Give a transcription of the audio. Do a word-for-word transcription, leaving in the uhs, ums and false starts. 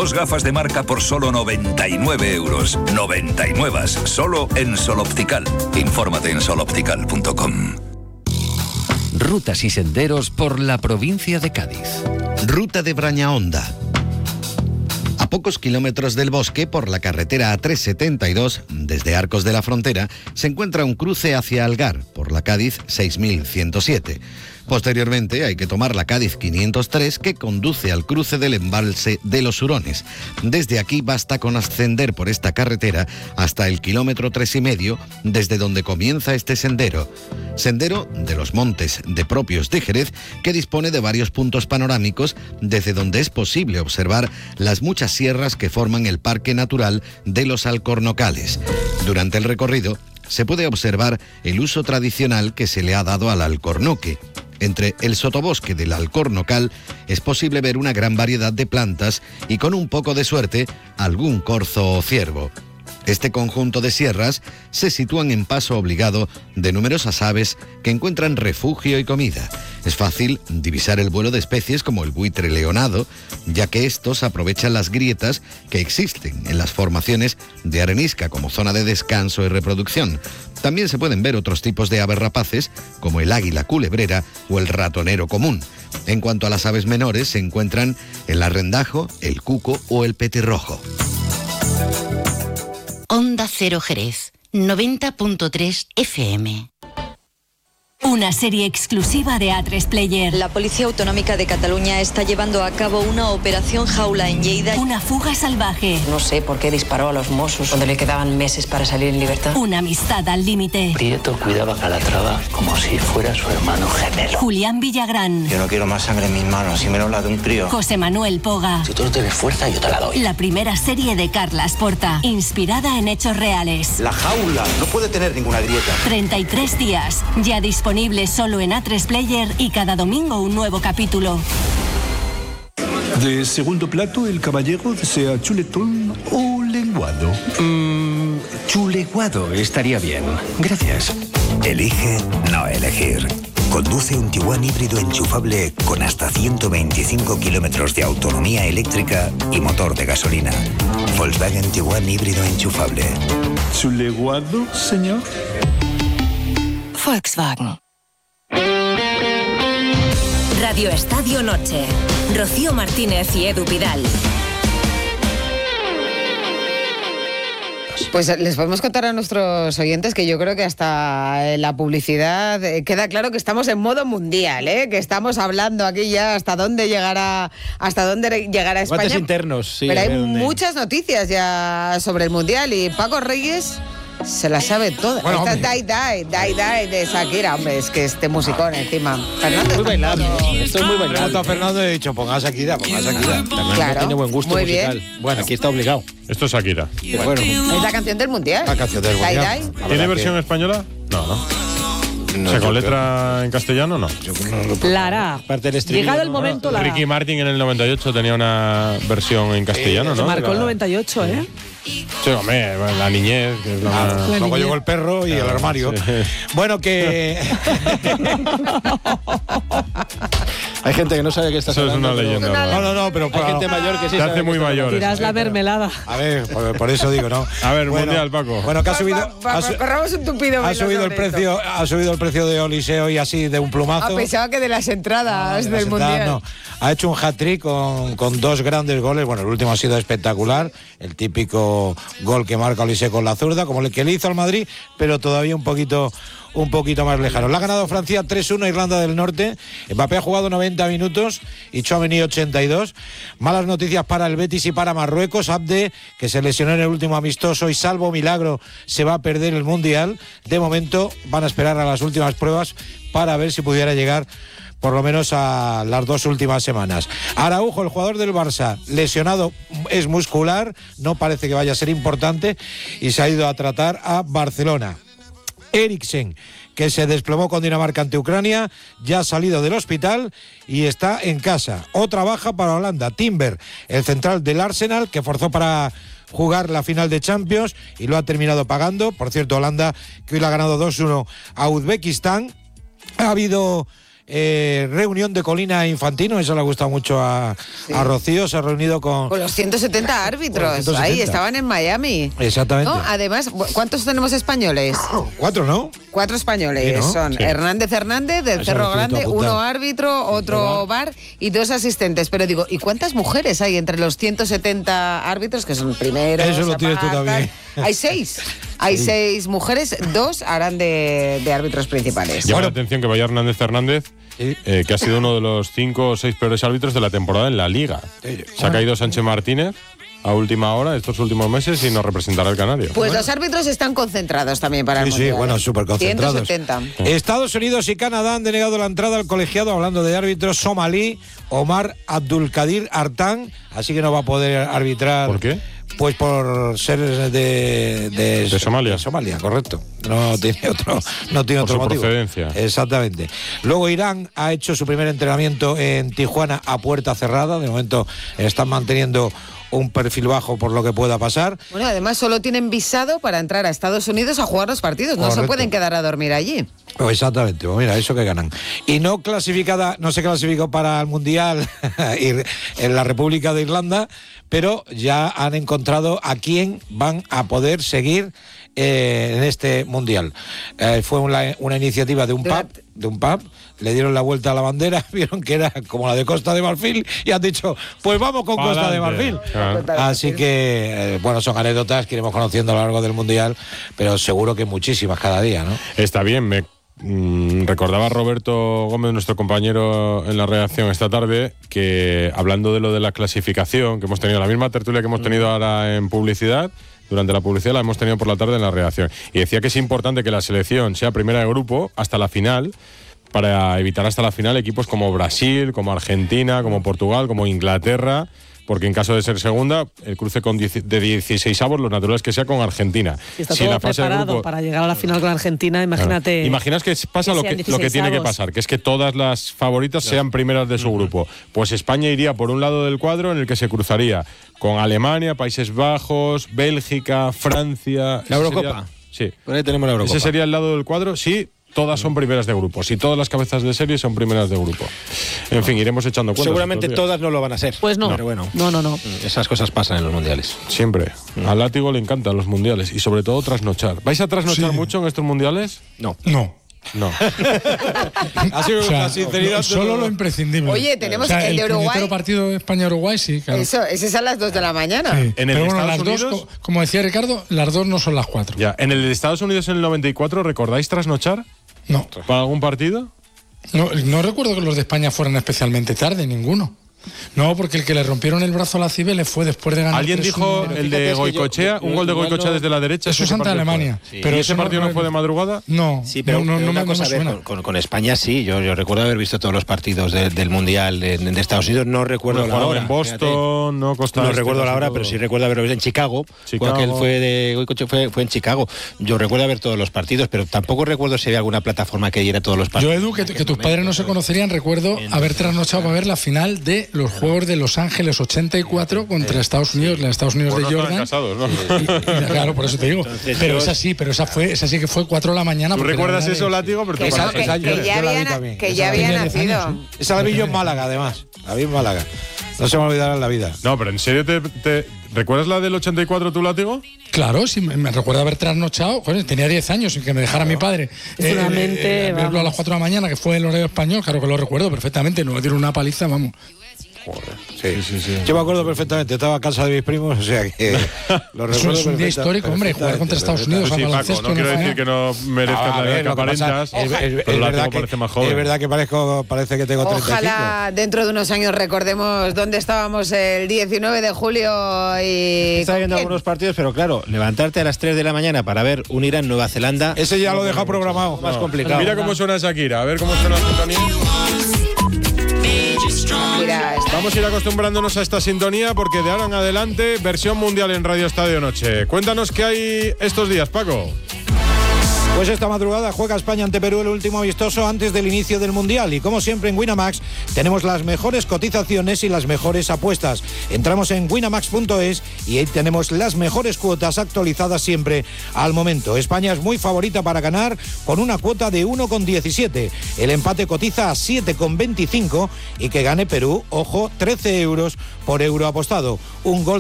Dos gafas de marca por solo noventa y nueve euros. noventa y nueve, solo en Sol Optical. Infórmate en sol optical punto com. Rutas y senderos por la provincia de Cádiz. Ruta de Brañahonda. A pocos kilómetros del bosque, por la carretera A trescientos setenta y dos, desde Arcos de la Frontera, se encuentra un cruce hacia Algar, por la Cádiz seis mil ciento siete. Posteriormente hay que tomar la Cádiz quinientos tres, que conduce al cruce del embalse de los Hurones. Desde aquí basta con ascender por esta carretera hasta el kilómetro tres y medio, desde donde comienza este sendero. Sendero de los Montes de Propios de Jerez, que dispone de varios puntos panorámicos, desde donde es posible observar las muchas sierras que forman el Parque Natural de los Alcornocales. Durante el recorrido se puede observar el uso tradicional que se le ha dado al alcornoque. Entre el sotobosque del Alcornocal es posible ver una gran variedad de plantas y, con un poco de suerte, algún corzo o ciervo. Este conjunto de sierras se sitúan en paso obligado de numerosas aves que encuentran refugio y comida. Es fácil divisar el vuelo de especies como el buitre leonado, ya que estos aprovechan las grietas que existen en las formaciones de arenisca como zona de descanso y reproducción. También se pueden ver otros tipos de aves rapaces, como el águila culebrera o el ratonero común. En cuanto a las aves menores, se encuentran el arrendajo, el cuco o el petirrojo. Onda Cero Jerez, noventa punto tres F M. Una serie exclusiva de A tres Player. La Policía Autonómica de Cataluña está llevando a cabo una operación jaula en Lleida. Una fuga salvaje. No sé por qué disparó a los Mossos cuando le quedaban meses para salir en libertad. Una amistad al límite. Prieto cuidaba a Calatrava como si fuera su hermano gemelo. Julián Villagrán. Yo no quiero más sangre en mis manos, y menos la de un crío. José Manuel Poga. Si tú no tienes fuerza, yo te la doy. La primera serie de Carlas Porta, inspirada en hechos reales. La jaula no puede tener ninguna grieta. treinta y tres días, ya disponible solo en A tres Player, y cada domingo un nuevo capítulo. De segundo plato, el caballero desea chuletón o lenguado. Mmm, chuleguado estaría bien. Gracias. Elige no elegir. Conduce un Tiguan híbrido enchufable con hasta ciento veinticinco kilómetros de autonomía eléctrica y motor de gasolina. Volkswagen Tiguan híbrido enchufable. ¿Chuleguado, señor? Volkswagen. Radio Estadio Noche. Rocío Martínez y Edu Pidal. Pues les podemos contar a nuestros oyentes que yo creo que hasta en la publicidad eh, queda claro que estamos en modo mundial, ¿eh? Que estamos hablando aquí ya hasta dónde llegará, hasta dónde llegará España. Guantes internos, sí. Pero hay dónde. muchas noticias ya sobre el mundial y Paco Reyes se la sabe toda. Bueno, Esta hombre. Die Die, Die Die de Shakira, hombre, es que este musicón encima. Fernando, Muy bailable, estoy muy bailable. Pregunto a Fernando y he dicho, ponga a Shakira, ponga a Shakira. También Claro, tiene buen gusto muy musical. bien. Bueno, aquí está obligado. Esto es Shakira. Bueno, es la canción del mundial. La canción del Die mundial. Die. ¿Tiene versión española? No, no. No, ¿Se yo con letra en castellano no? La hará. parte del estribillo, Llegado el ¿no? momento, la hará. Ricky Martin en el noventa y ocho tenía una versión en castellano, ¿no? Marcó el Era- noventa y ocho, ¿eh? Sí, hombre, la niñez, que es la Claro, más- luego llegó el perro y el armario. Sí. Bueno, que... Hay gente que no sabe que estás Eso es hablando. una pero- leyenda. No, no, no, pero... Hay gente mayor que sí Te sabe hace que muy estás mayor. Tirás la mermelada. A ver, por, por eso digo, ¿no? A ver, Bueno, mundial, Paco. Bueno, que ha subido... Va, va, ha su- corramos un tupido Ha velo subido el sobre esto. precio, ha subido el precio de Oliseo y así de un plumazo. Ah, pensaba que de las entradas No, de del la sentada, mundial. no. Ha hecho un hat-trick con, con dos grandes goles. Bueno, el último ha sido espectacular. El típico gol que marca Oliseo con la zurda, como el que le hizo al Madrid, pero todavía un poquito, un poquito más lejano. La ha ganado Francia tres uno a Irlanda del Norte. Mbappé ha jugado noventa minutos y Tchouaméni ochenta y dos. Malas noticias para el Betis y para Marruecos. Abde, que se lesionó en el último amistoso y salvo milagro se va a perder el Mundial. De momento van a esperar a las últimas pruebas para ver si pudiera llegar por lo menos a las dos últimas semanas. Araujo, el jugador del Barça, lesionado, es muscular, no parece que vaya a ser importante y se ha ido a tratar a Barcelona. Eriksen, que se desplomó con Dinamarca ante Ucrania, ya ha salido del hospital y está en casa. Otra baja para Holanda, Timber, el central del Arsenal, que forzó para jugar la final de Champions y lo ha terminado pagando. Por cierto, Holanda, que hoy le ha ganado dos uno a Uzbekistán. Ha habido eh, reunión de Colina Infantino, eso le ha gustado mucho a, sí. a Rocío, se ha reunido con... Con los ciento setenta árbitros, los ciento setenta. Ahí estaban en Miami. Exactamente. ¿No? Además, ¿cuántos tenemos españoles? Cuatro, ¿no? Cuatro españoles, sí, ¿no? Son sí. Hernández Hernández, del eso Cerro Grande, uno árbitro, otro bar y dos asistentes. Pero digo, ¿y cuántas mujeres hay entre los ciento setenta árbitros, que son primeros? Eso lo tienes tú también. Hay seis. Hay sí. seis mujeres, dos harán de, de árbitros principales. Llama bueno. la atención que vaya Hernández Hernández, sí. eh, que ha sido uno de los cinco o seis peores árbitros de la temporada en la Liga. Sí. Se ha caído Sánchez Martínez a última hora estos últimos meses y nos representará el Canario. Pues bueno. Los árbitros están concentrados también para el sí, Mundial. Sí, bueno, súper concentrados. ciento setenta. Estados Unidos y Canadá han denegado la entrada al colegiado, hablando de árbitros, somalí Omar Abdulkadir Artan, así que no va a poder arbitrar. ¿Por qué? Pues por ser de, de, de Somalia. De Somalia, correcto. No tiene otro, no tiene por otro su motivo. Procedencia. Exactamente. Luego Irán ha hecho su primer entrenamiento en Tijuana a puerta cerrada. De momento están manteniendo un perfil bajo por lo que pueda pasar. Bueno, además solo tienen visado para entrar a Estados Unidos a jugar los partidos. No Correcto. Se pueden quedar a dormir allí. Oh, exactamente, pues mira, eso que ganan. Y no clasificada, no se clasificó para el Mundial en la República de Irlanda, pero ya han encontrado a quién van a poder seguir eh, en este Mundial. Eh, fue una, una iniciativa de un pub, de un pub, le dieron la vuelta a la bandera, vieron que era como la de Costa de Marfil y han dicho, pues vamos con Costa de Marfil. Ah. Así que, eh, bueno, son anécdotas que iremos conociendo a lo largo del Mundial, pero seguro que muchísimas cada día, ¿no? Está bien, me mm, recordaba Roberto Gómez, nuestro compañero en la redacción esta tarde, que hablando de lo de la clasificación, que hemos tenido la misma tertulia que hemos tenido ahora en publicidad, durante la publicidad la hemos tenido por la tarde en la redacción, y decía que es importante que la selección sea primera de grupo hasta la final, para evitar hasta la final equipos como Brasil, como Argentina, como Portugal, como Inglaterra, porque en caso de ser segunda, el cruce con diez, de dieciseisavos, lo natural es que sea con Argentina. Y está si todo la fase preparado de grupo, para llegar a la final con Argentina, imagínate. Claro. Imaginas que pasa que lo, que, lo que tiene que pasar, que es que todas las favoritas claro. sean primeras de su uh-huh. grupo. Pues España iría por un lado del cuadro en el que se cruzaría con Alemania, Países Bajos, Bélgica, Francia. ¿La Eurocopa? Sería, sí. Por ahí tenemos la Eurocopa. Ese sería el lado del cuadro, sí. Todas son primeras de grupo. Si todas las cabezas de serie son primeras de grupo. En fin, iremos echando cuentas. Seguramente todas no lo van a ser. Pues no. Pero bueno. No, no, no. Esas cosas pasan en los mundiales. Siempre. Mm. Al látigo le encantan los mundiales y sobre todo trasnochar. ¿Vais a trasnochar sí. mucho en estos mundiales? No. No. No. Así o sea, la sinceridad. No, solo lo imprescindible. Oye, tenemos o sea, el de Uruguay. El partido de España-Uruguay, sí, claro. Eso, ese es a las dos de la mañana. Sí. En el Pero de bueno, Estados las Unidos, dos, como decía Ricardo, las dos no son las cuatro. Ya. En el de Estados Unidos en el noventa y cuatro, ¿recordáis trasnochar? No. ¿Para algún partido? No, no recuerdo que los de España fueran especialmente tarde, ninguno. No, porque el que le rompieron el brazo a la Cibeles fue después de ganar. ¿Alguien dijo el de Goicoechea? Un gol de Goicoechea desde la derecha. Eso es ante Alemania. Sí. Pero ¿Y ese partido no, no fue de madrugada? No. Sí, pero no, no, una no cosa, me, no ver, con, con España sí. Yo, yo recuerdo haber visto todos los partidos de, del Mundial de, de Estados Unidos. No recuerdo bueno, la hora. En Boston, no Costa No este, recuerdo la hora, todo. pero sí recuerdo haberlo visto en Chicago. Chicago. Aquel fue de Goicoechea fue, fue en Chicago. Yo recuerdo ver todos los partidos, pero tampoco recuerdo si había alguna plataforma que diera todos los partidos. Yo, Edu, que, que tus padres no se conocerían, recuerdo haber trasnochado para ver la final de los Juegos de Los Ángeles ochenta y cuatro contra Estados Unidos, los Estados Unidos pues de no Jordan. Casados, ¿no? Y, y, claro, por eso te digo. Entonces, pero esa sí, pero esa fue, esa sí que fue cuatro de la mañana. ¿Tú recuerdas eso, de... Látigo? Pero que, tú eso, que, esa, que, ya había, que ya había nacido. Años, ¿sí? Esa la vi yo en Málaga, además. La vi en Málaga. No se me olvidará en la vida. No, pero en serio, te, te ¿recuerdas la del ochenta y cuatro, tú, Látigo? Claro, sí, me, me recuerdo haber trasnochado. Joder, tenía diez años sin que me dejara mi padre. Es una mente, eh, eh, verlo a las cuatro de la mañana, que fue el horario español, claro que lo recuerdo perfectamente. Nos dieron una paliza, vamos. Joder, sí, sí, sí. Yo me acuerdo perfectamente, estaba a casa de mis primos, o sea que lo recuerdo. Es un día histórico, hombre, jugar contra Estados Unidos. Pues sí, Paco, no quiero no decir que no merezcas la edad que aparentas, es, es, es, pero verdad que, parece más joven. Es verdad que parezco, parece que tengo treinta y cinco. Ojalá dentro de unos años recordemos dónde estábamos el diecinueve de julio y... Estaba viendo algunos partidos, pero claro, levantarte a las tres de la mañana para ver un Irán-Nueva Zelanda... Ese ya lo he dejado programado. Más complicado. Mira cómo suena Shakira, a ver cómo suena la sintonía. Vamos a ir acostumbrándonos a esta sintonía porque de ahora en adelante, versión mundial en Radio Estadio Noche. Cuéntanos qué hay estos días, Paco. Pues esta madrugada juega España ante Perú, el último amistoso antes del inicio del Mundial. Y como siempre en Winamax tenemos las mejores cotizaciones y las mejores apuestas. Entramos en winamax punto es y ahí tenemos las mejores cuotas actualizadas siempre al momento. España es muy favorita para ganar con una cuota de uno coma diecisiete. El empate cotiza a siete coma veinticinco y que gane Perú, ojo, trece euros por euro apostado. Un gol